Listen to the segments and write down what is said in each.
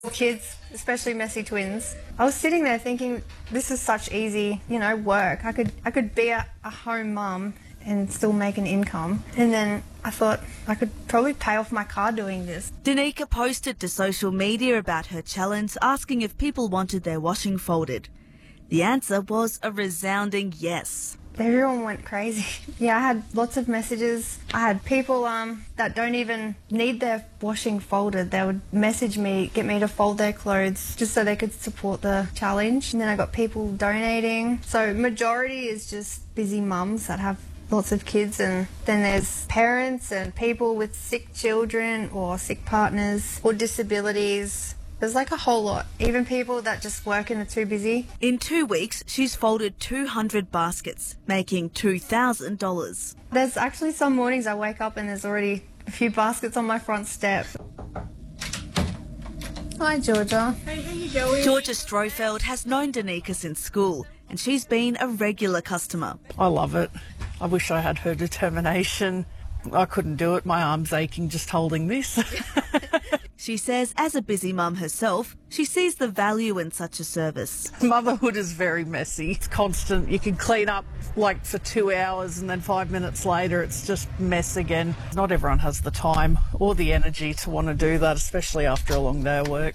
Kids, especially messy twins. I was sitting there thinking, this is such easy, work. I could be a home mum and still make an income. And then I thought I could probably pay off my car doing this. Danica posted to social media about her challenge, asking if people wanted their washing folded. The answer was a resounding yes. Everyone went crazy. Yeah, I had lots of messages. I had people that don't even need their washing folded. They would message me, get me to fold their clothes just so they could support the challenge. And then I got people donating. So majority is just busy mums that have lots of kids, and then there's parents and people with sick children or sick partners or disabilities. There's like a whole lot. Even people that just work and are too busy. In 2 weeks, she's folded 200 baskets, making $2,000. There's actually some mornings I wake up and there's already a few baskets on my front step. Hi, Georgia. Hey, how you going? Georgia Strofeld has known Danica since school, and she's been a regular customer. I love it. I wish I had her determination. I couldn't do it. My arm's aching just holding this. She says, as a busy mum herself, she sees the value in such a service. Motherhood is very messy. It's constant. You can clean up like for 2 hours and then 5 minutes later it's just mess again. Not everyone has the time or the energy to want to do that, especially after a long day of work.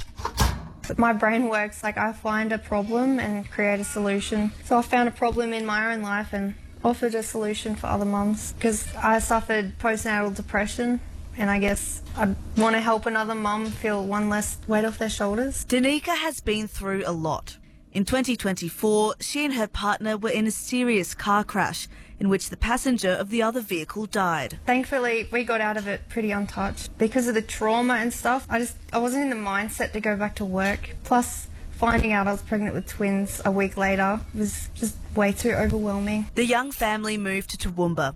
My brain works like I find a problem and create a solution. So I found a problem in my own life and offered a solution for other mums because I suffered postnatal depression. And I guess I'd want to help another mum feel one less weight off their shoulders. Danica has been through a lot. In 2024, she and her partner were in a serious car crash in which the passenger of the other vehicle died. Thankfully, we got out of it pretty untouched. Because of the trauma and stuff, I wasn't in the mindset to go back to work. Plus, finding out I was pregnant with twins a week later was just way too overwhelming. The young family moved to Toowoomba,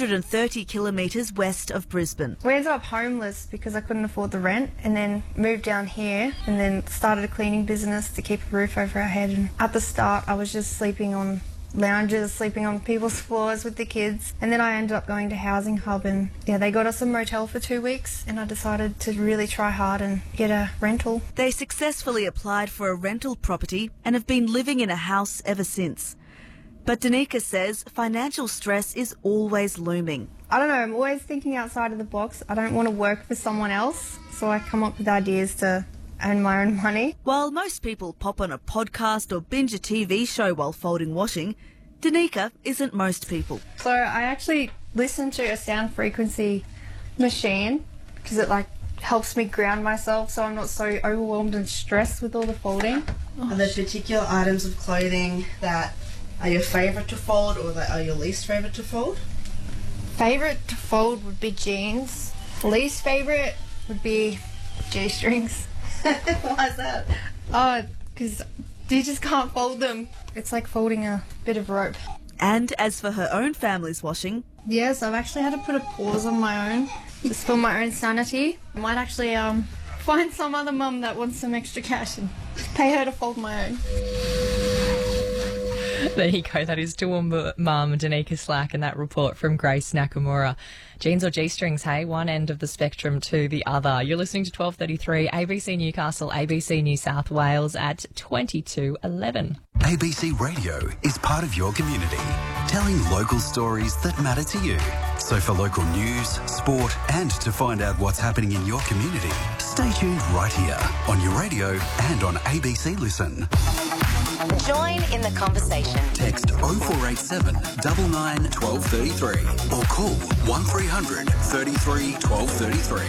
130 kilometres west of Brisbane. We ended up homeless because I couldn't afford the rent, and then moved down here and then started a cleaning business to keep a roof over our head. And at the start, I was just sleeping on lounges, sleeping on people's floors with the kids, and then I ended up going to Housing Hub, and they got us a motel for 2 weeks, and I decided to really try hard and get a rental. They successfully applied for a rental property and have been living in a house ever since. But Danica says financial stress is always looming. I don't know, I'm always thinking outside of the box. I don't want to work for someone else, so I come up with ideas to earn my own money. While most people pop on a podcast or binge a TV show while folding washing, Danica isn't most people. So I actually listen to a sound frequency machine because it helps me ground myself so I'm not so overwhelmed and stressed with all the folding. Are there particular items of clothing that are your favourite to fold or that are your least favourite to fold? Favourite to fold would be jeans. Least favourite would be G-strings. Why is that? Oh, because you just can't fold them. It's like folding a bit of rope. And as for her own family's washing... Yes, I've actually had to put a pause on my own, just for my own sanity. I might actually find some other mum that wants some extra cash and pay her to fold my own. There you go. That is Toowoomba mum Danica Slack and that report from Grace Nakamura. Jeans or G-strings, hey? One end of the spectrum to the other. You're listening to 12:33 ABC Newcastle, ABC New South Wales at 22:11. ABC Radio is part of your community, telling local stories that matter to you. So for local news, sport and to find out what's happening in your community, stay tuned right here on your radio and on ABC Listen. Join in the conversation. Text 0487 99 1233 or call 1300 33 1233.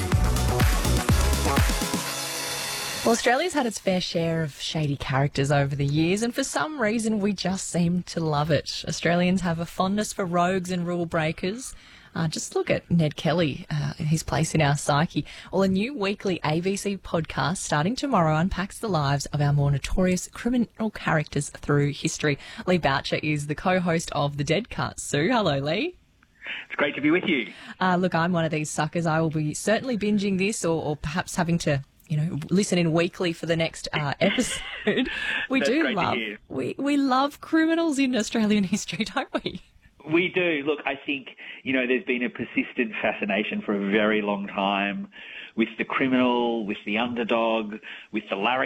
Well, Australia's had its fair share of shady characters over the years, and for some reason we just seem to love it. Australians have a fondness for rogues and rule breakers. Just look at Ned Kelly, his place in our psyche. Well, a new weekly ABC podcast starting tomorrow unpacks the lives of our more notorious criminal characters through history. Lee Boucher is the co-host of The Dead Cut. Sue, hello, Lee. It's great to be with you. Look, I'm one of these suckers. I will be certainly binging this or perhaps having to listen in weekly for the next episode. We love criminals in Australian history, don't we? We do. Look, I think, there's been a persistent fascination for a very long time with the criminal, with the underdog, with the larry